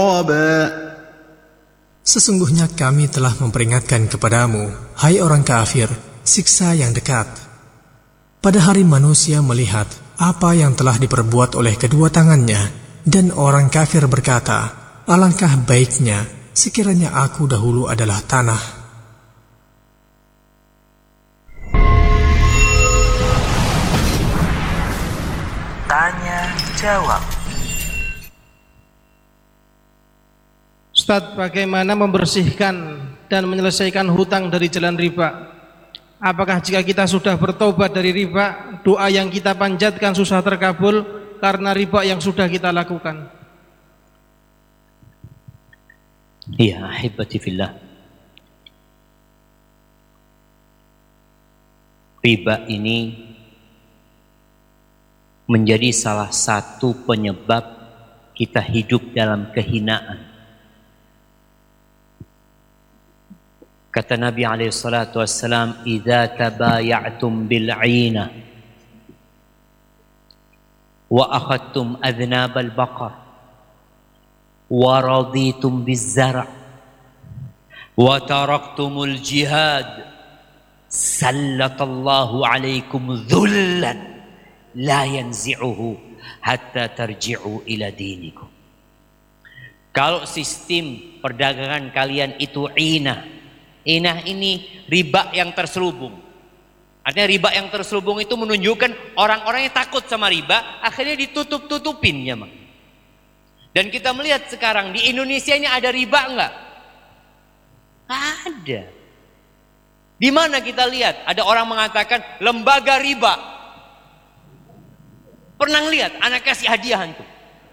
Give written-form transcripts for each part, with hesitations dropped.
Sesungguhnya kami telah memperingatkan kepadamu, hai orang kafir, siksa yang dekat. Pada hari manusia melihat apa yang telah diperbuat oleh kedua tangannya, dan orang kafir berkata, alangkah baiknya sekiranya aku dahulu adalah tanah. Tanya jawab. Ustadz, bagaimana membersihkan dan menyelesaikan hutang dari jalan riba? Apakah jika kita sudah bertobat dari riba, doa yang kita panjatkan susah terkabul karena riba yang sudah kita lakukan? Iya, ahibati fillah. Riba ini menjadi salah satu penyebab kita hidup dalam kehinaan. Kata Nabi SAW, "Idza tabaya'tum bil'ina wa akhadtum adhnab al-baqar wa raditum biz-zar' wa taraktumul jihad sallatallahu 'alaikum dhullan la yanzi'uhu hatta tarji'u ila dinikum." Kalau sistem perdagangan kalian itu inah ini riba yang terselubung. Artinya riba yang terselubung itu menunjukkan orang-orang yang takut sama riba, akhirnya ditutup-tutupinnya. Dan kita melihat sekarang di Indonesia ini ada riba enggak? Ada. Di mana kita lihat ada orang mengatakan lembaga riba. Pernah lihat anak kasih hadiah itu?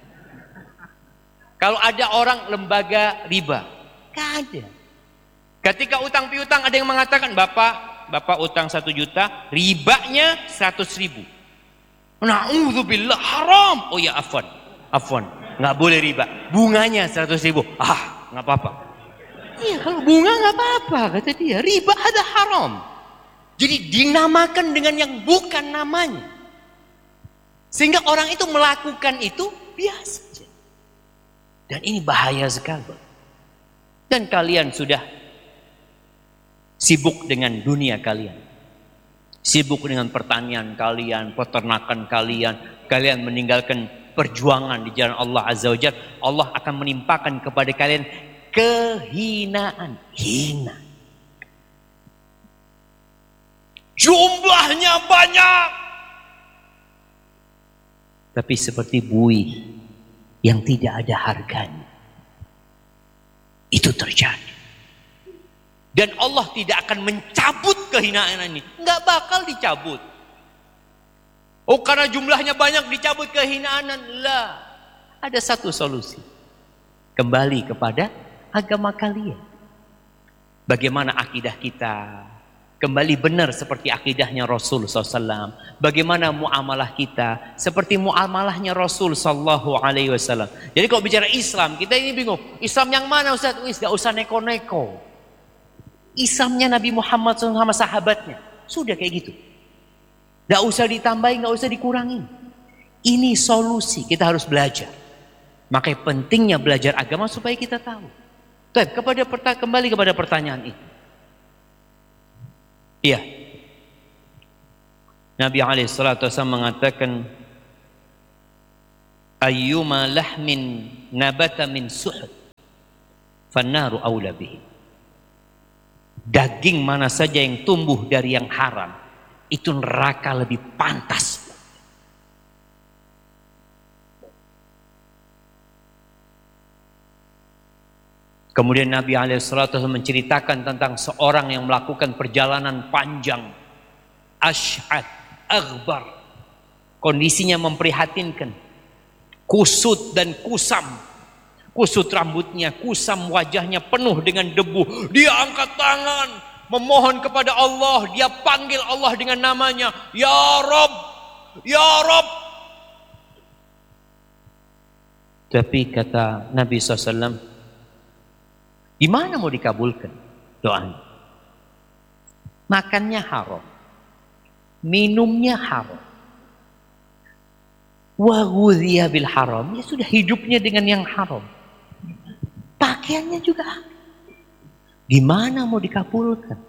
Kalau ada orang lembaga riba, enggak ada. Ketika utang piutang ada yang mengatakan, Bapak utang 1 juta, ribanya 100.000. Na'udzubillah, haram. Oh ya, afwan, nggak boleh riba. Bunganya 100.000. Nggak apa-apa. Iya, kalau bunga nggak apa-apa, kata dia. Riba ada haram. Jadi dinamakan dengan yang bukan namanya. Sehingga orang itu melakukan itu biasa. Dan ini bahaya sekali. Dan kalian sudah sibuk dengan dunia kalian, sibuk dengan pertanian kalian, peternakan kalian, kalian meninggalkan perjuangan di jalan Allah Azza wa Jalla. Allah akan menimpakan kepada kalian kehinaan, hina. Jumlahnya banyak, tapi seperti buih yang tidak ada harganya. Itu terjadi. Dan Allah tidak akan mencabut kehinaan ini. Enggak bakal dicabut. Oh, karena jumlahnya banyak dicabut kehinaan. Lah. Ada satu solusi. Kembali kepada agama kalian. Bagaimana akidah kita? Kembali benar seperti akidahnya Rasul SAW. Bagaimana muamalah kita? Seperti muamalahnya Rasul SAW. Jadi kalau bicara Islam, kita ini bingung. Islam yang mana Ustaz? Gak usah neko-neko. Islamnya Nabi Muhammad SAW sama sahabatnya. Sudah kayak gitu. Gak usah ditambahin, gak usah dikurangi. Ini solusi, kita harus belajar. Makanya pentingnya belajar agama supaya kita tahu. Kembali kepada pertanyaan itu. Iya. Nabi SAW mengatakan, ayyuma lahmin nabata min suhud fannaru awla bihi. Daging mana saja yang tumbuh dari yang haram, itu neraka lebih pantas. Kemudian Nabi SAW menceritakan tentang seorang yang melakukan perjalanan panjang, asy'ad, aghbar, kondisinya memprihatinkan, kusut dan kusam. Kusut rambutnya, kusam wajahnya, penuh dengan debu. Dia angkat tangan, memohon kepada Allah. Dia panggil Allah dengan namanya, Ya Rabb, Ya Rabb. Tapi kata Nabi SAW, di mana mau dikabulkan doanya? Makannya haram, minumnya haram, wa ghudhiya bil haram. Ya sudah, hidupnya dengan yang haram. pakaiannya juga aneh. Gimana mau dikabulkan?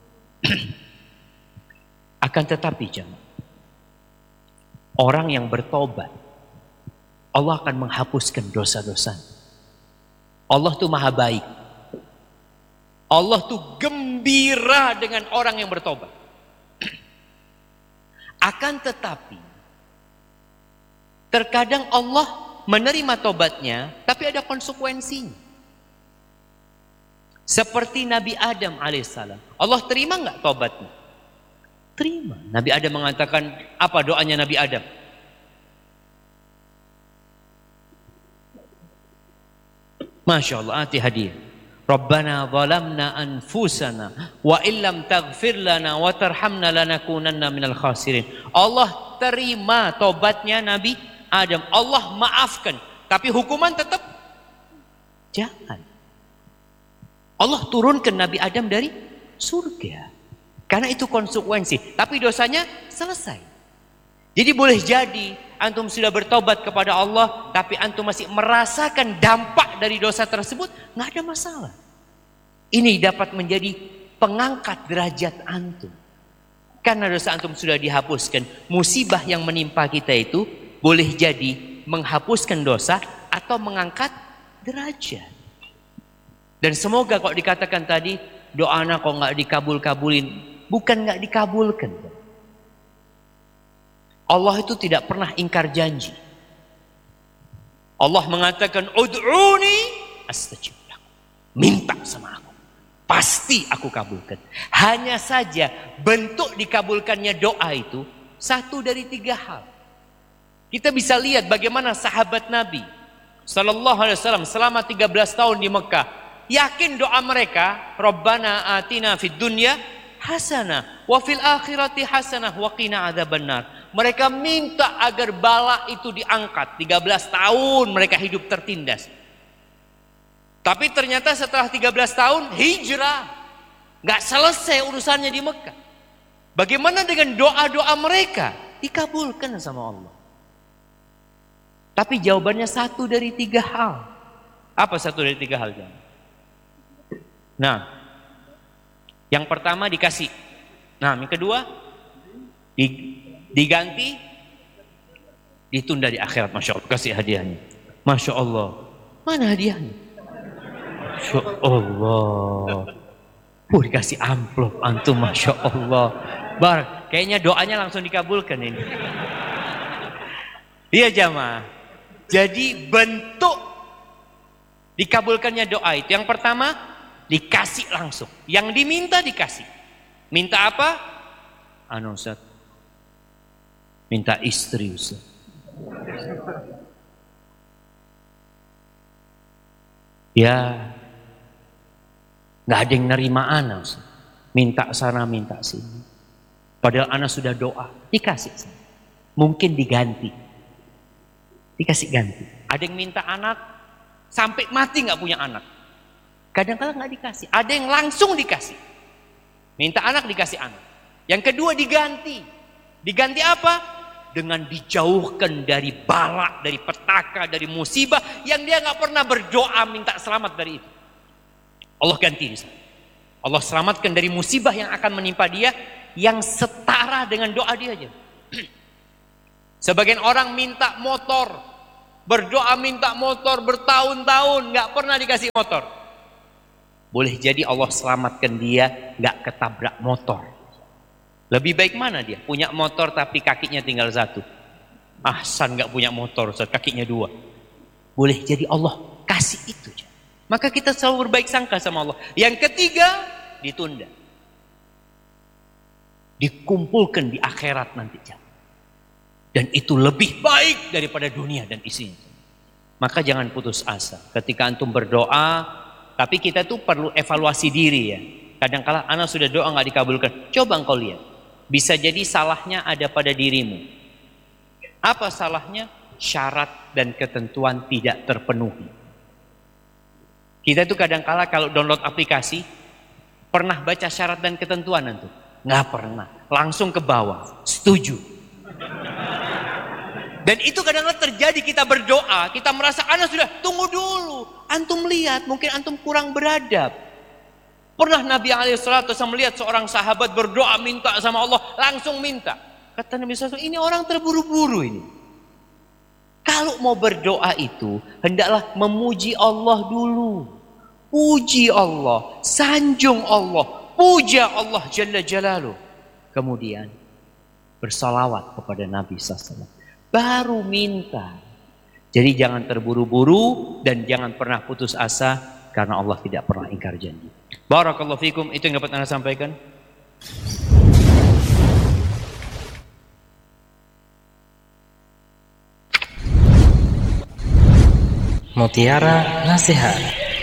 Akan tetapi jemaah, orang yang bertobat, Allah akan menghapuskan dosa-dosa. Allah tuh maha baik. Allah tuh gembira dengan orang yang bertobat. Akan tetapi, terkadang Allah menerima tobatnya, tapi ada konsekuensinya. Seperti Nabi Adam alaihissalam. Allah terima nggak tobatnya? Terima. Nabi Adam mengatakan, apa doanya Nabi Adam? Masya Allah, hati hadiah. Rabbana zalamna anfusana wa illam taghfir lana wa tarhamna lanakunanna minal khasirin. Allah terima tobatnya Nabi Adam. Allah maafkan, tapi hukuman tetap jangan. Allah turunkan Nabi Adam dari surga. Karena itu konsekuensi, tapi dosanya selesai. Jadi boleh jadi antum sudah bertobat kepada Allah, tapi antum masih merasakan dampak dari dosa tersebut, nggak ada masalah. Ini dapat menjadi pengangkat derajat antum. Karena dosa antum sudah dihapuskan. Musibah yang menimpa kita itu boleh jadi menghapuskan dosa atau mengangkat derajat. Dan semoga kalau dikatakan tadi, doa anak kok nggak dikabul-kabulin, bukan nggak dikabulkan. Allah itu tidak pernah ingkar janji. Allah mengatakan, ud'uni astajib lakum. Minta sama aku, pasti aku kabulkan. Hanya saja bentuk dikabulkannya doa itu satu dari 3 hal. Kita bisa lihat bagaimana sahabat Nabi Sallallahu Alaihi Wasallam selama 13 tahun di Mekah, yakin doa mereka, Rabbana atina fid dunya hasanah wa fil akhirati hasanah wa qina adzabannar. Mereka minta agar bala itu diangkat. 13 tahun mereka hidup tertindas. Tapi ternyata setelah 13 tahun hijrah, nggak selesai urusannya di Mekah. Bagaimana dengan doa-doa mereka? Dikabulkan sama Allah. Tapi jawabannya satu dari 3 hal. Apa satu dari 3 hal? Nah, yang pertama dikasih. Nah, yang kedua diganti, ditunda di akhirat. Masya Allah, kasih hadiahnya. Masya Allah, mana hadiahnya? Masya Allah, dikasih amplop antum. Masya Allah, kayaknya doanya langsung dikabulkan ini. Iya jamaah. Jadi bentuk dikabulkannya doa itu, yang pertama dikasih langsung, yang diminta dikasih. Minta apa? Ustaz, minta istri Ustaz. Ya, nggak ada yang nerima anak Ustaz. Minta sana minta sini. Padahal anak sudah doa, dikasih. Mungkin diganti, dikasih ganti. Ada yang minta anak sampai mati nggak punya anak. Kadang-kadang nggak dikasih. Ada yang langsung dikasih. Minta anak dikasih anak. Yang kedua diganti. Diganti apa? Dengan dijauhkan dari bala, dari petaka, dari musibah yang dia nggak pernah berdoa minta selamat dari itu. Allah ganti di sana. Allah selamatkan dari musibah yang akan menimpa dia yang setara dengan doa dia aja. Sebagian orang minta motor, berdoa minta motor bertahun-tahun nggak pernah dikasih motor. Boleh jadi Allah selamatkan dia nggak ketabrak motor. Lebih baik mana dia? Punya motor tapi kakinya tinggal 1. Ahsan nggak punya motor, kakinya 2. Boleh jadi Allah kasih itu. Maka kita selalu berbaik sangka sama Allah. Yang ketiga, ditunda. Dikumpulkan di akhirat nanti. Dan itu lebih baik daripada dunia dan isinya. Maka jangan putus asa. Ketika antum berdoa, tapi kita tuh perlu evaluasi diri ya. Kadang-kala anak sudah doa nggak dikabulkan. Coba engkau lihat. Bisa jadi salahnya ada pada dirimu. Apa salahnya? Syarat dan ketentuan tidak terpenuhi. Kita tuh kadang-kala kalau download aplikasi, pernah baca syarat dan ketentuan antum? Nggak pernah. Langsung ke bawah. Setuju. Dan itu kadang-kadang terjadi, kita berdoa, kita merasa anak sudah tunggu dulu. Antum lihat, mungkin antum kurang beradab. Pernah Nabi SAW melihat seorang sahabat berdoa minta sama Allah, langsung minta. Kata Nabi SAW, ini orang terburu-buru ini. Kalau mau berdoa itu, hendaklah memuji Allah dulu. Puji Allah, sanjung Allah, puja Allah Jalla Jalaluh. Kemudian bersalawat kepada Nabi SAW. Baru minta. Jadi jangan terburu-buru dan jangan pernah putus asa karena Allah tidak pernah ingkar janji. Barakallahu fikum, itu yang dapat Anda sampaikan. Mutiara Nasihat.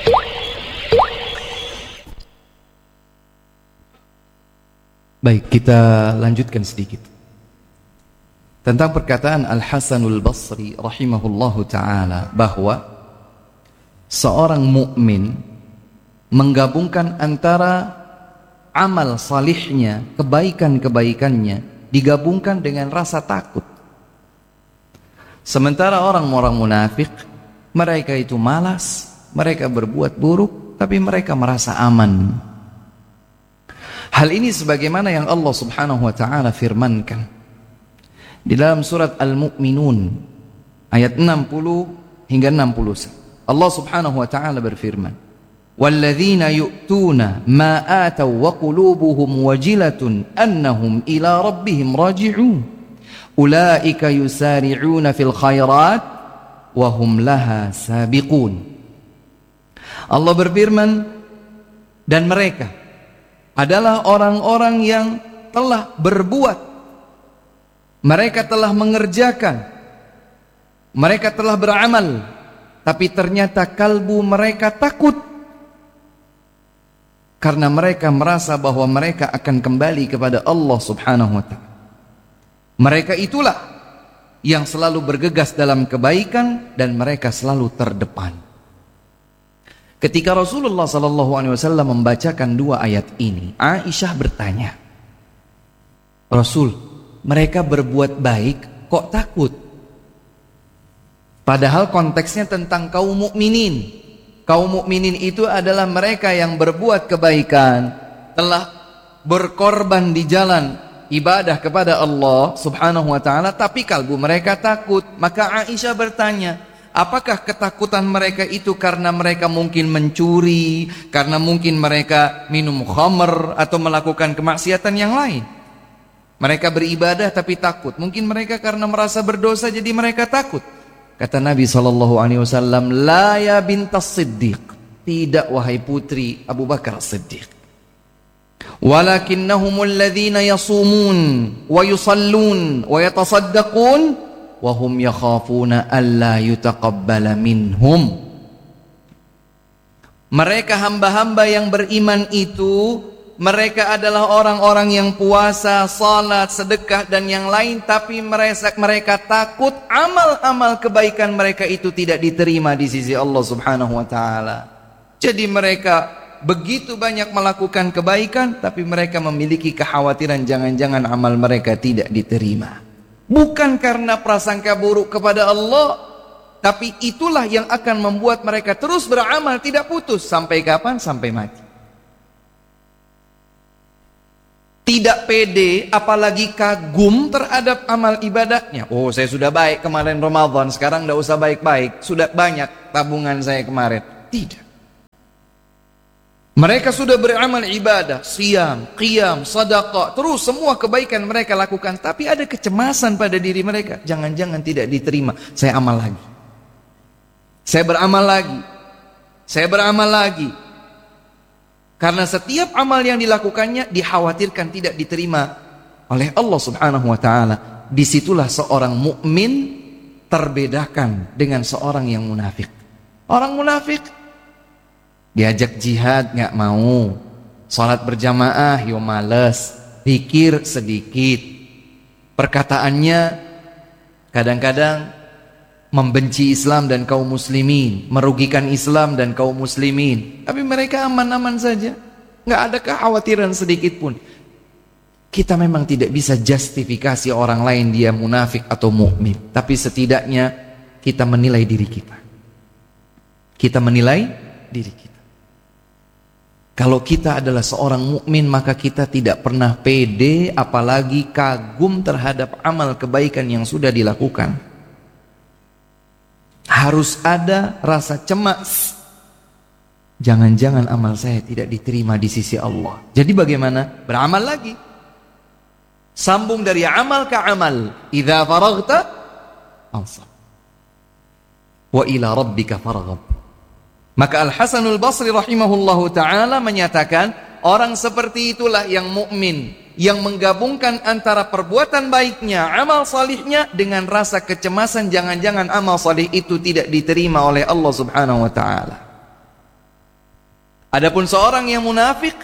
Baik, kita lanjutkan sedikit tentang perkataan Al-Hasanul Basri rahimahullahu ta'ala, bahwa seorang mukmin menggabungkan antara amal salihnya, kebaikan-kebaikannya, digabungkan dengan rasa takut. Sementara orang-orang munafik, mereka itu malas, mereka berbuat buruk, tapi mereka merasa aman. Hal ini sebagaimana yang Allah Subhanahu wa ta'ala firmankan di dalam surat Al-Mu'minun ayat 60 hingga 61. Allah Subhanahu wa ta'ala berfirman, "Walladzina yu'tuna ma ataw wa qulubuhum wajilatun annahum ila rabbihim raji'un. Ulaika yusari'una fil khairat wa hum laha sabiqun." Allah berfirman, dan mereka adalah orang-orang yang telah berbuat, mereka telah mengerjakan, mereka telah beramal, tapi ternyata kalbu mereka takut karena mereka merasa bahwa mereka akan kembali kepada Allah Subhanahu wa ta'ala. Mereka itulah yang selalu bergegas dalam kebaikan dan mereka selalu terdepan. Ketika Rasulullah SAW membacakan dua ayat ini, Aisyah bertanya, "Rasul, mereka berbuat baik kok takut?" Padahal konteksnya tentang kaum mukminin. Kaum mukminin itu adalah mereka yang berbuat kebaikan, telah berkorban di jalan ibadah kepada Allah Subhanahu wa ta'ala, tapi kalbu mereka takut. Maka Aisyah bertanya, apakah ketakutan mereka itu karena mereka mungkin mencuri, karena mungkin mereka minum khamr atau melakukan kemaksiatan yang lain? Mereka beribadah tapi takut. Mungkin mereka karena merasa berdosa jadi mereka takut. Kata Nabi SAW, "La ya bintas Siddiq." Tidak wahai putri Abu Bakar Siddiq. "Walakinnahumul ladzina yasumun wa yusallun wa yatasaddaqun wahum yakhafuna alla yutaqabbala minhum." Mereka hamba-hamba yang beriman itu, mereka adalah orang-orang yang puasa, salat, sedekah dan yang lain, tapi mereka takut amal-amal kebaikan mereka itu tidak diterima di sisi Allah Subhanahu wa ta'ala. Jadi mereka begitu banyak melakukan kebaikan, tapi mereka memiliki kekhawatiran jangan-jangan amal mereka tidak diterima. Bukan karena prasangka buruk kepada Allah, tapi itulah yang akan membuat mereka terus beramal tidak putus. Sampai kapan? Sampai mati. Tidak pede, apalagi kagum terhadap amal ibadahnya. Oh, saya sudah baik kemarin Ramadan, sekarang tidak usah baik-baik, sudah banyak tabungan saya kemarin. Tidak. Mereka sudah beramal ibadah, siyam, qiyam, sadaqah, terus semua kebaikan mereka lakukan, tapi ada kecemasan pada diri mereka. Jangan-jangan tidak diterima. Saya amal lagi, saya beramal lagi, saya beramal lagi. Karena setiap amal yang dilakukannya dikhawatirkan tidak diterima oleh Allah Subhanahu wa ta'ala. Disitulah seorang mukmin terbedakan dengan seorang yang munafik. Orang munafik diajak jihad nggak mau, salat berjamaah yo males, zikir sedikit, perkataannya kadang-kadang membenci Islam dan kaum muslimin, merugikan Islam dan kaum muslimin, tapi mereka aman-aman saja, nggak ada kekhawatiran sedikit pun. Kita memang tidak bisa justifikasi orang lain dia munafik atau mukmin, tapi setidaknya kita menilai diri kita. kita menilai diri kita. Kalau kita adalah seorang mukmin, maka kita tidak pernah pede, apalagi kagum terhadap amal kebaikan yang sudah dilakukan. Harus ada rasa cemas. Jangan-jangan amal saya tidak diterima di sisi Allah. Jadi bagaimana? Beramal lagi. Sambung dari amal ke amal. Idza faraghta ansab. Wa ila rabbika farghab. Maka Al-Hasanul Basri rahimahullahu ta'ala menyatakan, orang seperti itulah yang mukmin, yang menggabungkan antara perbuatan baiknya, amal salihnya, dengan rasa kecemasan jangan-jangan amal salih itu tidak diterima oleh Allah subhanahu wa ta'ala. Adapun seorang yang munafik,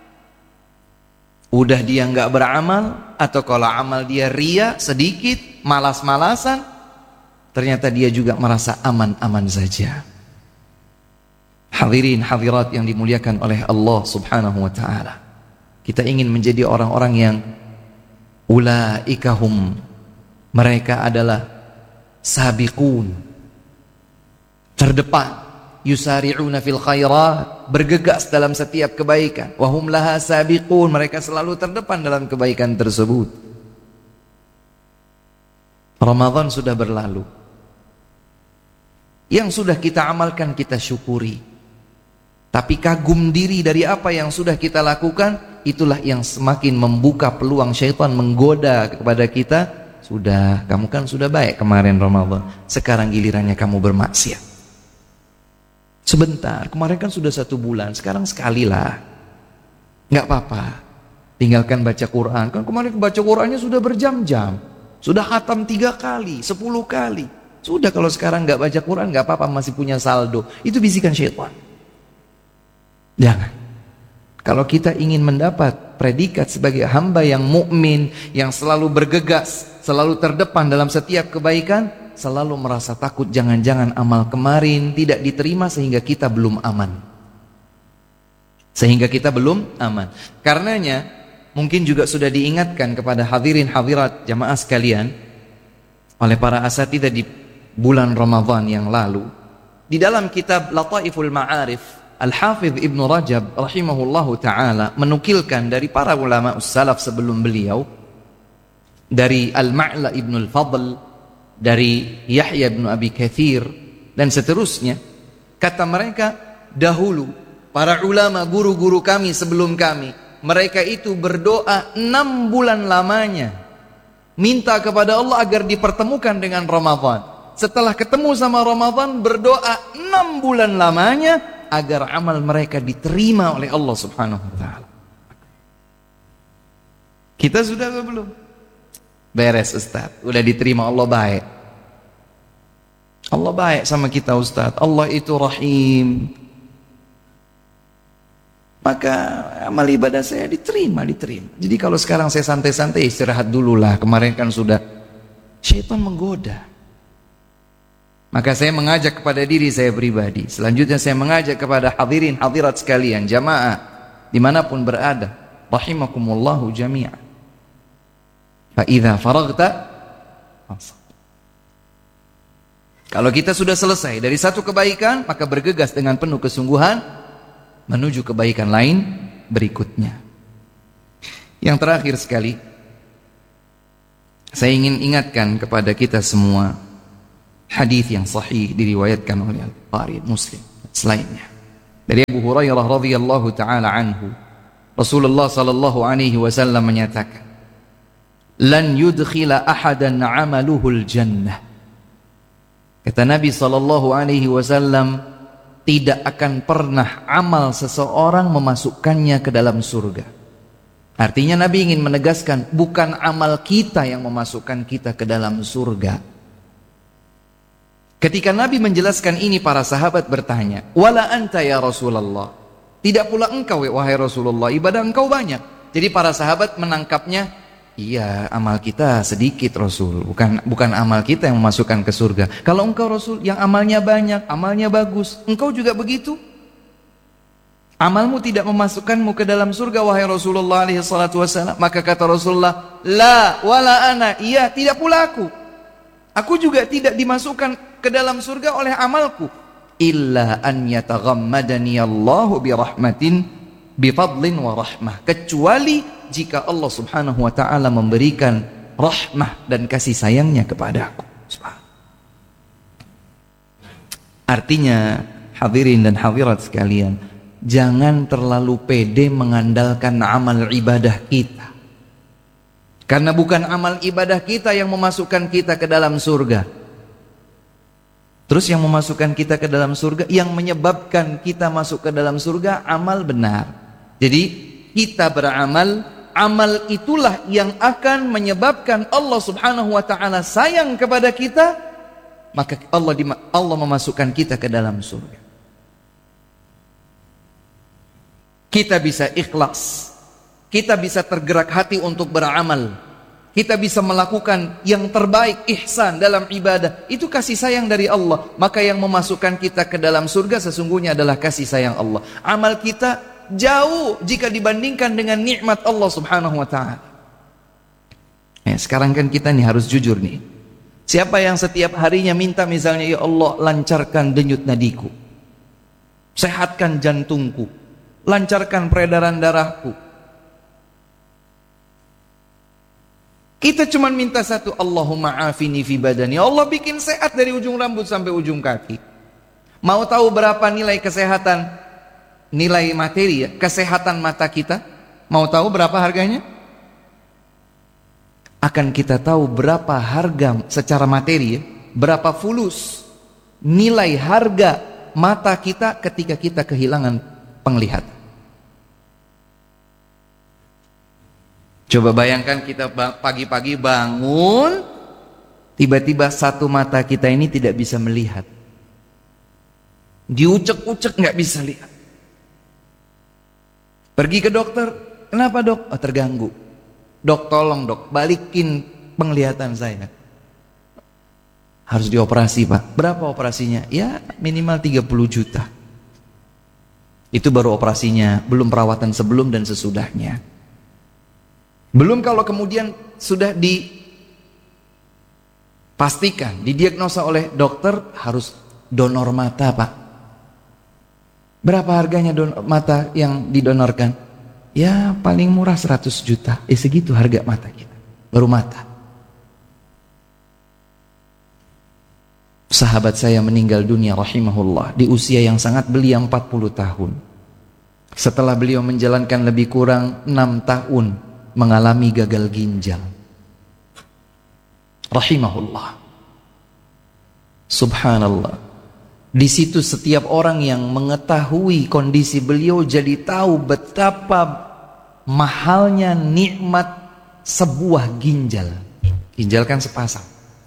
udah dia nggak beramal, atau kalau amal dia ria, sedikit, malas-malasan, ternyata dia juga merasa aman-aman saja. Hadirin hadirat yang dimuliakan oleh Allah subhanahu wa ta'ala, kita ingin menjadi orang-orang yang ulaikahum, mereka adalah sabiqun, terdepan, yusari'una fil khairat, bergegas dalam setiap kebaikan, wahum laha sabiqun, mereka selalu terdepan dalam kebaikan tersebut. Ramadan sudah berlalu, yang sudah kita amalkan kita syukuri, tapi kagum diri dari apa yang sudah kita lakukan, itulah yang semakin membuka peluang syaitan menggoda kepada kita. Sudah, kamu kan sudah baik kemarin Ramadan, sekarang gilirannya kamu bermaksiat. Sebentar, kemarin kan sudah 1 bulan, sekarang sekali lah, nggak apa-apa, tinggalkan baca Quran. Kan kemarin baca Qurannya sudah berjam-jam, sudah khatam 3 kali, 10 kali. Sudah, kalau sekarang nggak baca Quran nggak apa-apa, masih punya saldo. Itu bisikan syaitan. Jangan. Kalau kita ingin mendapat predikat sebagai hamba yang mukmin, yang selalu bergegas, selalu terdepan dalam setiap kebaikan, selalu merasa takut jangan-jangan amal kemarin tidak diterima sehingga kita belum aman. Sehingga kita belum aman. Karenanya mungkin juga sudah diingatkan kepada hadirin hadirat jamaah sekalian oleh para asatidzah di bulan Ramadan yang lalu. Di dalam kitab Lataiful Ma'arif, Al-Hafidh Ibn Rajab rahimahullahu ta'ala menukilkan dari para ulama salaf sebelum beliau, dari Al-Ma'la Ibn Al-Fadl, dari Yahya Ibn Abi Kathir, dan seterusnya. Kata mereka, dahulu para ulama guru-guru kami sebelum kami, mereka itu berdoa 6 bulan lamanya, minta kepada Allah agar dipertemukan dengan Ramadan. Setelah ketemu sama Ramadan, berdoa 6 bulan lamanya agar amal mereka diterima oleh Allah subhanahu wa ta'ala. Kita sudah atau belum? Beres Ustaz, udah diterima. Allah baik. Allah baik sama kita Ustaz. Allah itu rahim. Maka amal ibadah saya diterima. Jadi kalau sekarang saya santai-santai, istirahat dulu lah. Kemarin kan sudah, syaitan menggoda. Maka saya mengajak kepada diri saya pribadi. Selanjutnya saya mengajak kepada hadirin hadirat sekalian, jamaah dimanapun berada, rahimakumullahu jami'an. Fa idza faraghta fansab. Kalau kita sudah selesai dari satu kebaikan, maka bergegas dengan penuh kesungguhan menuju kebaikan lain berikutnya. Yang terakhir sekali, saya ingin ingatkan kepada kita semua hadis yang sahih diriwayatkan oleh Al-Bukhari, Muslim, selainnya. Dari Abu Hurairah radhiyallahu taala anhu, Rasulullah sallallahu alaihi wasallam menyatakan, "Lan yudkhila ahadan 'amaluhul jannah." Kata Nabi sallallahu alaihi wasallam, tidak akan pernah amal seseorang memasukkannya ke dalam surga. Artinya Nabi ingin menegaskan, bukan amal kita yang memasukkan kita ke dalam surga. Ketika Nabi menjelaskan ini, para sahabat bertanya, "Wala anta ya Rasulullah?" Tidak pula engkau wahai Rasulullah, ibadah engkau banyak. Jadi para sahabat menangkapnya, iya, amal kita sedikit Rasul, bukan amal kita yang memasukkan ke surga. Kalau engkau Rasul yang amalnya banyak, amalnya bagus, engkau juga begitu? Amalmu tidak memasukkanmu ke dalam surga wahai Rasulullah alaihi salatu wasallam? Maka kata Rasulullah, "La wala ana." Iya, tidak pula aku. Aku juga tidak dimasukkan ke dalam surga oleh amalku. illa an yataghammadani Allahu bi rahmatin bi fadlin wa rahmah, kecuali jika Allah Subhanahu wa taala memberikan rahmah dan kasih sayangnya kepadaku. Artinya, hadirin dan hadirat sekalian, jangan terlalu pede mengandalkan amal ibadah kita. Karena bukan amal ibadah kita yang memasukkan kita ke dalam surga. Terus yang memasukkan kita ke dalam surga, yang menyebabkan kita masuk ke dalam surga, amal benar. Jadi kita beramal, amal itulah yang akan menyebabkan Allah Subhanahu wa taala sayang kepada kita, maka Allah memasukkan kita ke dalam surga. Kita bisa ikhlas, kita bisa tergerak hati untuk beramal, kita bisa melakukan yang terbaik, ihsan dalam ibadah. Itu kasih sayang dari Allah. Maka yang memasukkan kita ke dalam surga sesungguhnya adalah kasih sayang Allah. Amal kita jauh jika dibandingkan dengan nikmat Allah Subhanahu wa ta'ala. Sekarang kan kita nih harus jujur nih. Siapa yang setiap harinya minta misalnya, ya Allah lancarkan denyut nadiku, sehatkan jantungku, lancarkan peredaran darahku. Kita cuma minta satu, Allahumma afini fi badani. Allah bikin sehat dari ujung rambut sampai ujung kaki. Mau tahu berapa nilai kesehatan, nilai materi ya, kesehatan mata kita? Mau tahu berapa harganya? Akan kita tahu berapa harga secara materi ya, berapa fulus nilai harga mata kita ketika kita kehilangan penglihatan. Coba bayangkan kita pagi-pagi bangun, tiba-tiba satu mata kita ini tidak bisa melihat. Diucek-ucek nggak bisa lihat. Pergi ke dokter, kenapa dok? Oh, terganggu. Dok tolong dok, balikin penglihatan saya. Harus dioperasi pak. Berapa operasinya? Ya minimal 30 juta. Itu baru operasinya, belum perawatan sebelum dan sesudahnya. Belum kalau kemudian sudah dipastikan, didiagnosa oleh dokter harus donor mata pak. Berapa harganya mata yang didonorkan? Ya paling murah 100 juta. Segitu harga mata kita, baru mata. Sahabat saya meninggal dunia rahimahullah di usia yang sangat belia, 40 tahun. Setelah beliau menjalankan lebih kurang 6 tahun mengalami gagal ginjal. Rahimahullah. Subhanallah. Di situ setiap orang yang mengetahui kondisi beliau jadi tahu betapa mahalnya nikmat sebuah ginjal. Ginjal kan sepasang.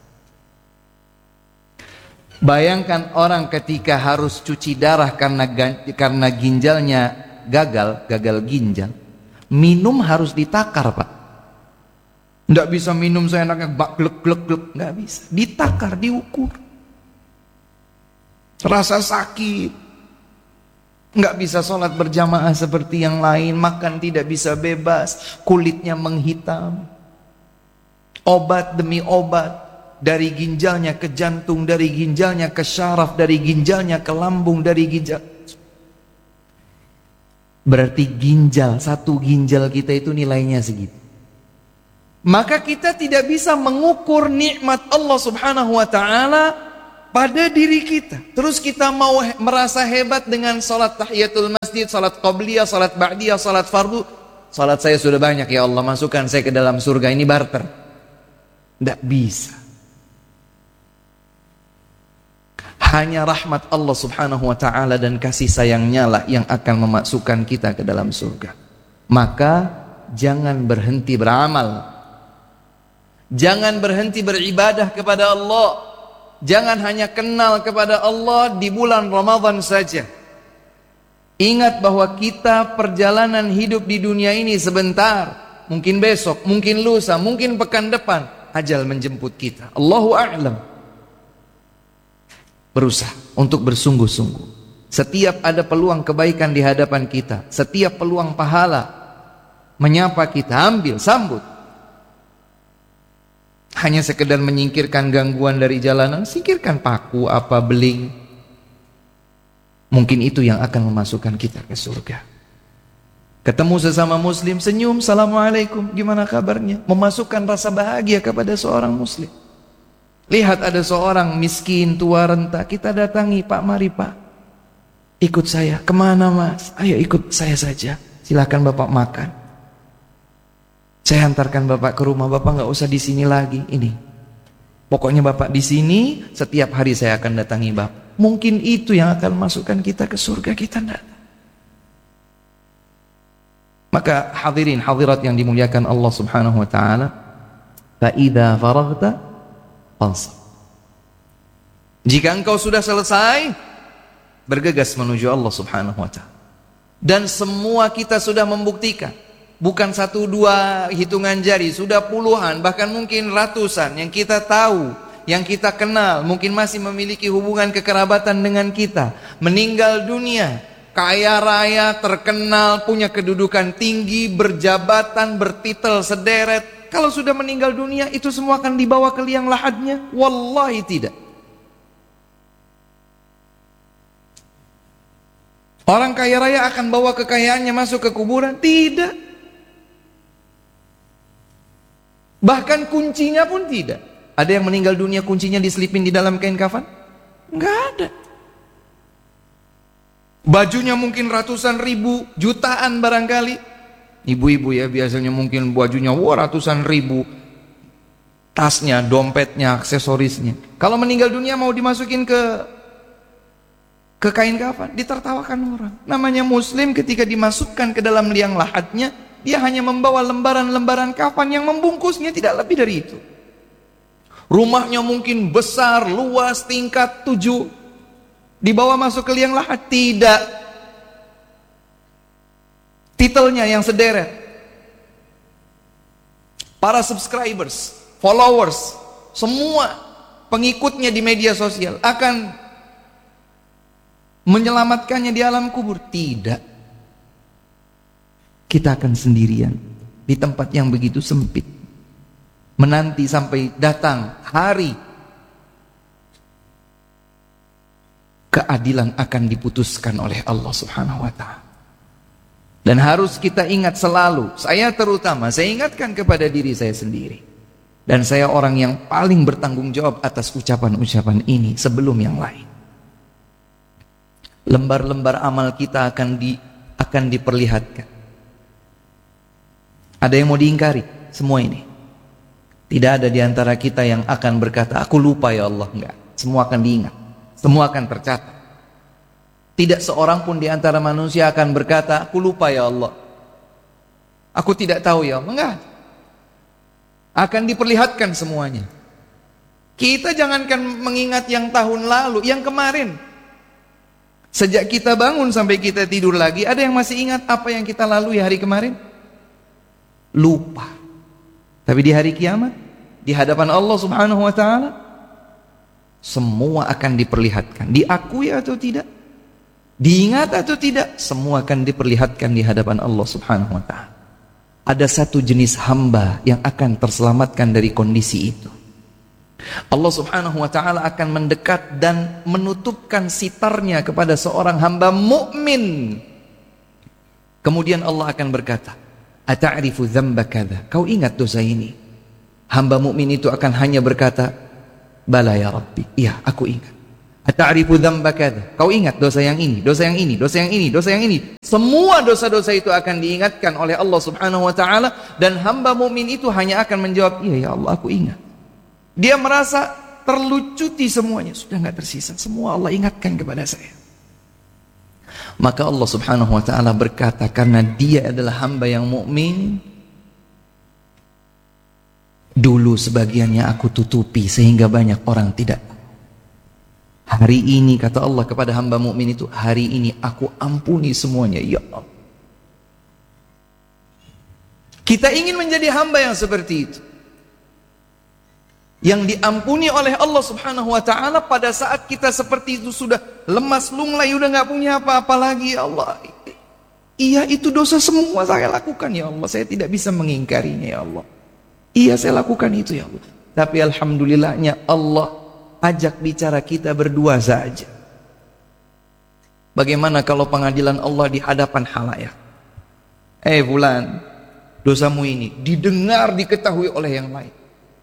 Bayangkan orang ketika harus cuci darah karena ginjalnya gagal ginjal. Minum harus ditakar pak. Nggak bisa minum seenaknya glek, nggak bisa. Ditakar, diukur. Rasa sakit. Nggak bisa sholat berjamaah seperti yang lain. Makan tidak bisa bebas. Kulitnya menghitam. Obat demi obat. Dari ginjalnya ke jantung, dari ginjalnya ke syaraf, dari ginjalnya ke lambung, dari ginjal. Berarti satu ginjal kita itu nilainya segitu. Maka kita tidak bisa mengukur nikmat Allah Subhanahu wa ta'ala pada diri kita. Terus kita mau merasa hebat dengan salat tahiyatul masjid, salat qabliyah, salat ba'diyah, salat fardu. Salat saya sudah banyak ya Allah, masukkan saya ke dalam surga. Ini barter. Tidak bisa. Hanya rahmat Allah Subhanahu wa ta'ala dan kasih sayangnya lah yang akan memasukkan kita ke dalam surga. Maka jangan berhenti beramal. Jangan berhenti beribadah kepada Allah. Jangan hanya kenal kepada Allah di bulan Ramadan saja. Ingat bahwa kita perjalanan hidup di dunia ini sebentar. Mungkin besok, mungkin lusa, mungkin pekan depan ajal menjemput kita. Allahu a'lam. Berusaha untuk bersungguh-sungguh. Setiap ada peluang kebaikan di hadapan kita, setiap peluang pahala menyapa kita, ambil, sambut. Hanya sekedar menyingkirkan gangguan dari jalanan, singkirkan paku, beling. Mungkin itu yang akan memasukkan kita ke surga. Ketemu sesama muslim, senyum, assalamualaikum, gimana kabarnya? Memasukkan rasa bahagia kepada seorang muslim. Lihat ada seorang miskin, tua renta, kita datangi, Pak, mari Pak, ikut saya. Kemana Mas? Ayo ikut saya saja, silakan Bapak makan. Saya hantarkan Bapak ke rumah, Bapak nggak usah di sini lagi. Ini, pokoknya Bapak di sini, setiap hari saya akan datangi Bapak. Mungkin itu yang akan masukkan kita ke surga, kita enggak. Maka hadirin hadirat yang dimuliakan Allah Subhanahu wa taala, fa idza faraghta fansab. Jika engkau sudah selesai, bergegas menuju Allah Subhanahu wa taala. Dan semua kita sudah membuktikan, bukan 1, 2 hitungan jari, sudah puluhan, bahkan mungkin ratusan yang kita tahu, yang kita kenal, mungkin masih memiliki hubungan kekerabatan dengan kita, meninggal dunia, kaya raya, terkenal, punya kedudukan tinggi, berjabatan, bertitel sederet. Kalau sudah meninggal dunia, itu semua akan dibawa ke liang lahatnya? Wallahi tidak. Orang kaya raya akan bawa kekayaannya masuk ke kuburan? Tidak. Bahkan kuncinya pun tidak. Ada yang meninggal dunia kuncinya diselipin di dalam kain kafan? Enggak ada. Bajunya mungkin ratusan ribu, jutaan barangkali. Ibu-ibu ya biasanya mungkin bajunya ratusan ribu. Tasnya, dompetnya, aksesorisnya. Kalau meninggal dunia mau dimasukin ke kain kafan, ditertawakan orang. Namanya muslim ketika dimasukkan ke dalam liang lahatnya, dia hanya membawa lembaran-lembaran kafan yang membungkusnya, tidak lebih dari itu. Rumahnya mungkin besar, luas, tingkat 7. Dibawa masuk ke liang lahat? Tidak. Titelnya yang sederet. Para subscribers, followers, semua pengikutnya di media sosial akan menyelamatkannya di alam kubur? Tidak. Kita akan sendirian di tempat yang begitu sempit, menanti sampai datang hari keadilan akan diputuskan oleh Allah Subhanahu wa taala. Dan harus kita ingat selalu, saya terutama, saya ingatkan kepada diri saya sendiri, dan saya orang yang paling bertanggung jawab atas ucapan-ucapan ini sebelum yang lain. Lembar-lembar amal kita akan diperlihatkan. Ada yang mau diingkari semua ini? Tidak ada di antara kita yang akan berkata, aku lupa ya Allah. Enggak. Semua akan diingat. Semua akan tercatat. Tidak seorang pun di antara manusia akan berkata, aku lupa ya Allah. Aku tidak tahu ya Allah. Enggak. Akan diperlihatkan semuanya. Kita jangankan mengingat yang tahun lalu, yang kemarin. Sejak kita bangun sampai kita tidur lagi, ada yang masih ingat apa yang kita lalui hari kemarin? Lupa. Tapi di hari kiamat, di hadapan Allah Subhanahu wa taala, semua akan diperlihatkan. Diakui atau tidak, diingat atau tidak, semua akan diperlihatkan di hadapan Allah Subhanahu wa taala. Ada satu jenis hamba yang akan terselamatkan dari kondisi itu. Allah Subhanahu wa taala akan mendekat dan menutupkan sitarnya kepada seorang hamba mukmin. Kemudian Allah akan berkata, "Ata'rifu dzamba kadza?" Kau ingat dosa ini? Hamba mukmin itu akan hanya berkata, "Bala ya Rabbi." Iya, aku ingat. "Ata'rifu dzamba kadza?" Kau ingat dosa yang ini, dosa yang ini, dosa yang ini, dosa yang ini. Semua dosa-dosa itu akan diingatkan oleh Allah Subhanahu wa taala, dan hamba mukmin itu hanya akan menjawab, "Iya ya Allah, aku ingat." Dia merasa terlucuti semuanya, sudah enggak tersisa, semua Allah ingatkan kepada saya. Maka Allah Subhanahu wa taala berkata, karena dia adalah hamba yang mukmin, dulu sebagiannya aku tutupi sehingga banyak orang tidak. Hari ini, kata Allah kepada hamba mukmin itu, hari ini aku ampuni semuanya ya Allah. Kita ingin menjadi hamba yang seperti itu, yang diampuni oleh Allah Subhanahu wa taala pada saat kita seperti itu sudah lemas lunglai, udah nggak punya apa-apa lagi. Ya Allah, iya itu dosa semua saya lakukan ya Allah, saya tidak bisa mengingkarinya ya Allah. Iya saya lakukan itu ya Allah. Tapi alhamdulillahnya Allah ajak bicara kita berdua saja. Bagaimana kalau pengadilan Allah di hadapan khalayak? Fulan, dosamu ini didengar, diketahui oleh yang lain.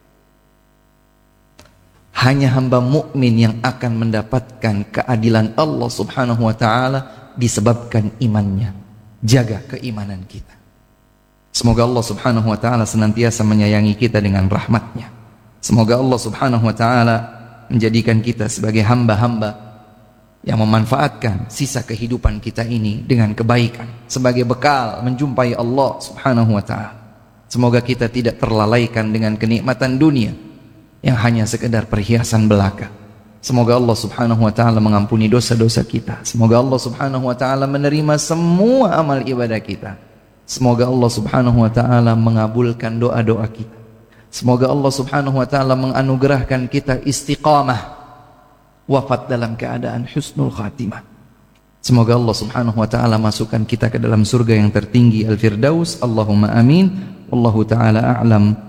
Hanya hamba mukmin yang akan mendapatkan keadilan Allah Subhanahu wa taala disebabkan imannya. Jaga keimanan kita. Semoga Allah Subhanahu wa taala senantiasa menyayangi kita dengan rahmatnya. Semoga Allah Subhanahu wa taala menjadikan kita sebagai hamba-hamba yang memanfaatkan sisa kehidupan kita ini dengan kebaikan sebagai bekal menjumpai Allah Subhanahu wa taala. Semoga kita tidak terlalaikan dengan kenikmatan dunia yang hanya sekedar perhiasan belaka. Semoga Allah Subhanahu wa taala mengampuni dosa-dosa kita. Semoga Allah Subhanahu wa taala menerima semua amal ibadah kita. Semoga Allah Subhanahu wa taala mengabulkan doa-doa kita. Semoga Allah Subhanahu wa taala menganugerahkan kita istiqamah, wafat dalam keadaan husnul khatimah. Semoga Allah Subhanahu wa taala masukkan kita ke dalam surga yang tertinggi Al-Firdaus. Allahumma amin. Wallahu taala a'lam.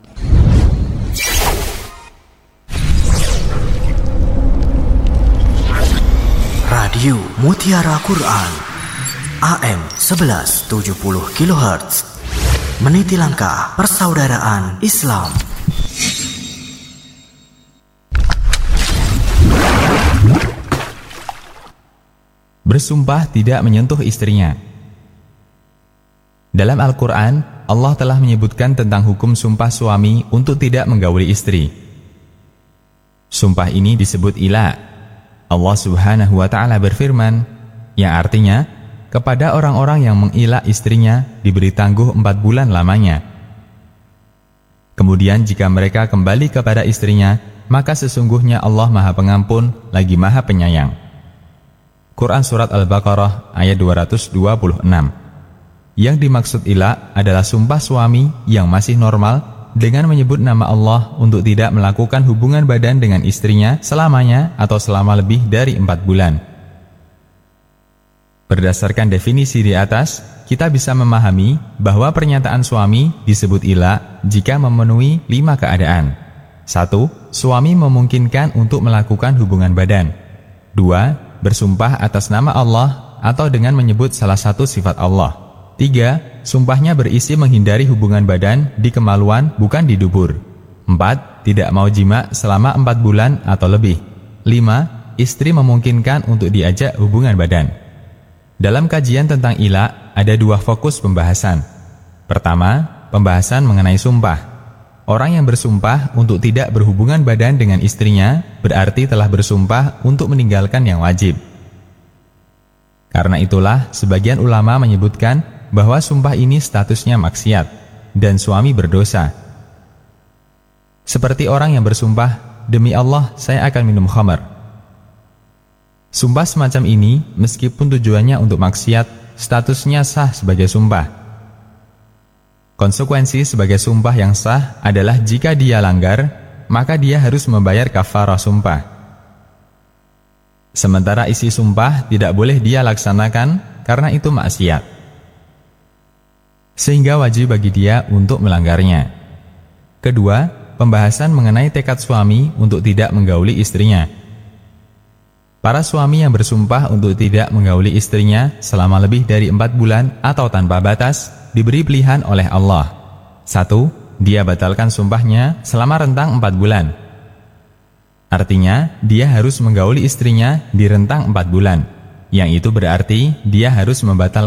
Radio Mutiara Quran AM 1170 kHz, meniti langkah persaudaraan Islam. Bersumpah tidak menyentuh istrinya. Dalam Al-Quran, Allah telah menyebutkan tentang hukum sumpah suami untuk tidak menggauli istri. Sumpah ini disebut ila. Allah Subhanahu wa ta'ala berfirman, yang artinya, kepada orang-orang yang mengila istrinya diberi tangguh 4 bulan lamanya. Kemudian jika mereka kembali kepada istrinya, maka sesungguhnya Allah Maha Pengampun lagi Maha Penyayang. Quran Surat Al-Baqarah ayat 226. Yang dimaksud ila adalah sumpah suami yang masih normal dengan menyebut nama Allah untuk tidak melakukan hubungan badan dengan istrinya selamanya atau selama lebih dari 4 bulan. Berdasarkan definisi di atas, kita bisa memahami bahwa pernyataan suami disebut ila jika memenuhi 5 keadaan. 1. Suami memungkinkan untuk melakukan hubungan badan. 2. Bersumpah atas nama Allah atau dengan menyebut salah satu sifat Allah. 3. Sumpahnya berisi menghindari hubungan badan di kemaluan bukan di dubur. 4. Tidak mau jima selama 4 bulan atau lebih. 5. Istri memungkinkan untuk diajak hubungan badan. Dalam kajian tentang ila ada 2 fokus pembahasan. Pertama, pembahasan mengenai sumpah. Orang yang bersumpah untuk tidak berhubungan badan dengan istrinya berarti telah bersumpah untuk meninggalkan yang wajib. Karena itulah sebagian ulama menyebutkan bahwa sumpah ini statusnya maksiat dan suami berdosa. Seperti orang yang bersumpah, demi Allah saya akan minum khamar. Sumpah semacam ini meskipun tujuannya untuk maksiat, statusnya sah sebagai sumpah. Konsekuensi sebagai sumpah yang sah adalah jika dia langgar, maka dia harus membayar kafarah sumpah. Sementara isi sumpah tidak boleh dia laksanakan karena itu maksiat, sehingga wajib bagi dia untuk melanggarnya. Kedua, pembahasan mengenai tekad suami untuk tidak menggauli istrinya. Para suami yang bersumpah untuk tidak menggauli istrinya selama lebih dari 4 bulan atau tanpa batas, diberi pilihan oleh Allah. 1. Dia batalkan sumpahnya selama rentang 4 bulan. Artinya, dia harus menggauli istrinya di rentang 4 bulan. Yang itu berarti dia harus membatalkan